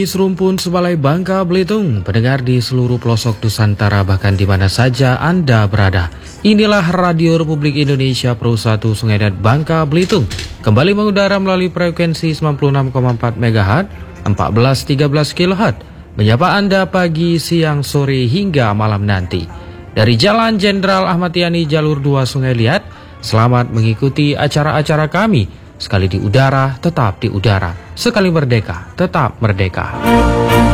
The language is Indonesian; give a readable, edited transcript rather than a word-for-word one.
Serumpun Sebalai Bangka Belitung, pendengar di seluruh pelosok Nusantara bahkan di mana saja Anda berada. Inilah Radio Republik Indonesia Pro 1 Sungai Dat Bangka Belitung, kembali mengudara melalui frekuensi 96,4 MHz, 1413 kHz, menyapa Anda pagi, siang, sore hingga malam nanti. Dari Jalan Jenderal Ahmad Yani Jalur 2 Sungai Liat, selamat mengikuti acara-acara kami. Sekali di udara, tetap di udara. Sekali merdeka, tetap merdeka.